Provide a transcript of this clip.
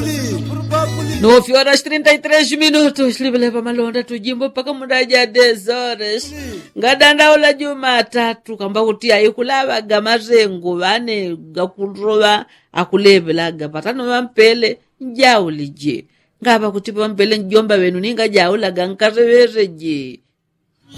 9 horas 33 minutos libeleva malonda tujimbo paka mudaja 10 horas ngadandaula Jumatatu kamba kuti ayikulavaga mazengo vane gakunrova akulevelaga patano vampele njaulije ngava kuti vampele njomba venu ninga jaulaga nkarevereje